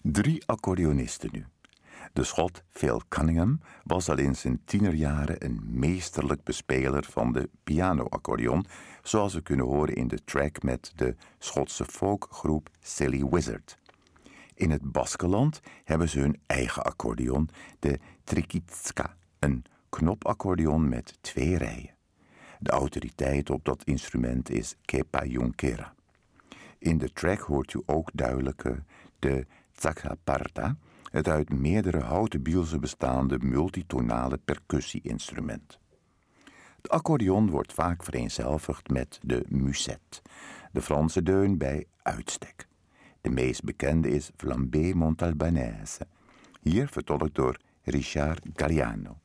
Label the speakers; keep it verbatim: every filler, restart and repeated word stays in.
Speaker 1: Drie accordeonisten nu. De Schot Phil Cunningham was al in zijn tienerjaren een meesterlijk bespeler van de piano-accordeon, zoals we kunnen horen in de track met de Schotse folkgroep Silly Wizard. In het Baskeland hebben ze hun eigen accordeon, de Trikitska, een knopaccordeon met twee rijen. De autoriteit op dat instrument is Kepa Junquera. In de track hoort u ook duidelijker de Tsaxaparta, het uit meerdere houten bielzen bestaande multitonale percussie-instrument. De accordeon wordt vaak vereenzelvigd met de musette, de Franse deun bij uitstek. De meest bekende is Flambé Montalbanaise, hier vertolkt door Richard Galliano.